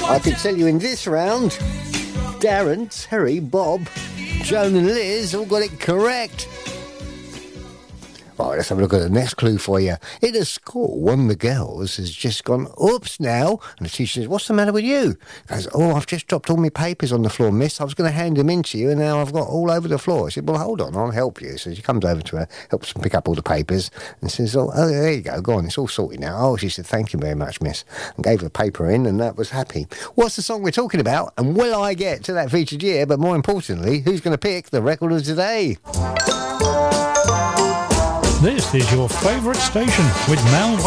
I can tell you in this round, Darren, Terry, Bob, Joan and Liz all got it correct. Right, let's have a look at the next clue for you. In a school, one of the girls has just gone, oops, now. And the teacher says, what's the matter with you? Goes, oh, I've just dropped all my papers on the floor, miss. I was going to hand them in to you, and now I've got all over the floor. I said, well, hold on, I'll help you. So she comes over to her, helps pick up all the papers, and says, oh, there you go on, it's all sorted now. Oh, she said, thank you very much, miss. And gave her the paper in, and that was happy. What's the song we're talking about? And will I get to that featured year? But more importantly, who's going to pick the record of today? This is your favourite station with Mel